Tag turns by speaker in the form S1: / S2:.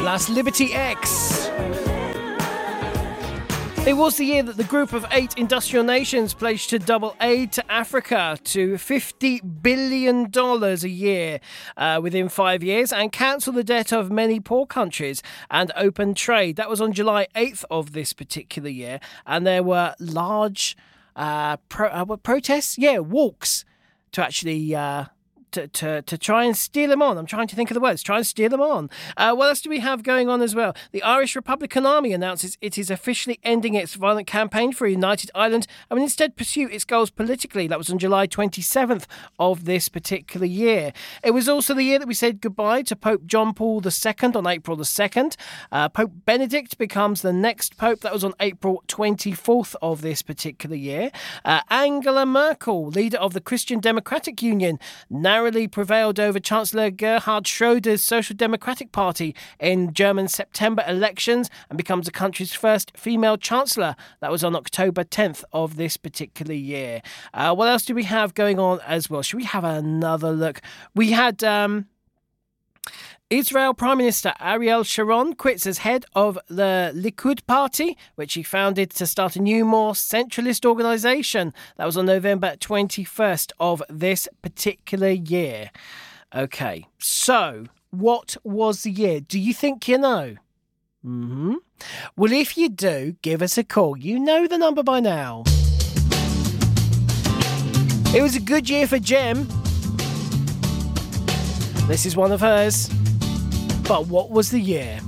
S1: Las Liberty X. It was the year that the group of 8 industrial nations pledged to double aid to Africa to $50 billion a year within 5 years and cancel the debt of many poor countries and open trade. That was on July 8th of this particular year. And there were large protests? Yeah, walks to actually... To try and steer them on. I'm trying to think of the words. Try and steer them on. What else do we have going on as well? The Irish Republican Army announces it is officially ending its violent campaign for a united Ireland and will instead pursue its goals politically. That was on July 27th of this particular year. It was also the year that we said goodbye to Pope John Paul II on April the 2nd. Pope Benedict becomes the next Pope. That was on April 24th of this particular year. Angela Merkel, leader of the Christian Democratic Union, narrowly prevailed over Chancellor Gerhard Schröder's Social Democratic Party in German September elections and becomes the country's first female chancellor. That was on October 10th of this particular year. What else do we have going on as well? Should we have another look? We had... Israel Prime Minister Ariel Sharon quits as head of the Likud party, which he founded to start a new, more centralist organisation. That was on November 21st of this particular year. Okay, so what was the year? Do you think you know? Well, if you do, give us a call. You know the number by now. It was a good year for Jem. This is one of hers. But what was the year?